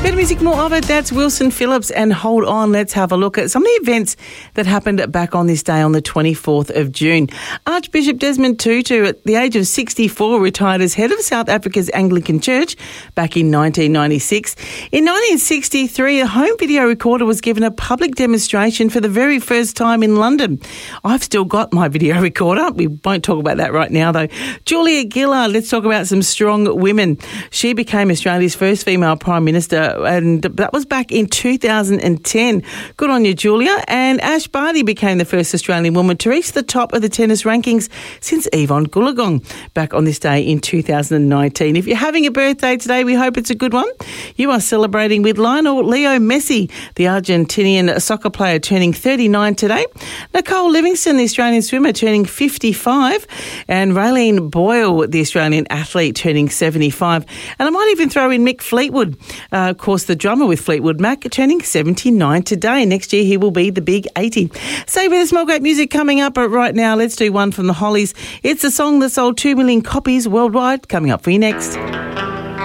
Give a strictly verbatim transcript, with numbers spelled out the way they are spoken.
Better music, more of it. That's Wilson Phillips and Hold On. Let's have a look at some of the events that happened back on this day on the twenty-fourth of June. Archbishop Desmond Tutu, at the age of sixty-four, retired as head of South Africa's Anglican Church back in nineteen ninety-six. In nineteen sixty-three, a home video recorder was given a public demonstration for the very first time in London. I've still got my video recorder. We won't talk about that right now, though. Julia Gillard, let's talk about some strong women. She became Australia's first female Prime Minister, and that was back in two thousand ten. Good on you, Julia. And Ash Barty became the first Australian woman to reach the top of the tennis rankings since Yvonne Goolagong back on this day in two thousand nineteen. If you're having a birthday today, we hope it's a good one. You are celebrating with Lionel Leo Messi, the Argentinian soccer player, turning thirty-nine today. Nicole Livingstone, the Australian swimmer, turning fifty-five. And Raylene Boyle, the Australian athlete, turning seventy-five. And I might even throw in Mick Fleetwood, uh, of course, the drummer with Fleetwood Mac, turning seventy-nine today. Next year, he will be the big eighty. Stay with us, more great music coming up. But right now, let's do one from the Hollies. It's a song that sold two million copies worldwide. Coming up for you next.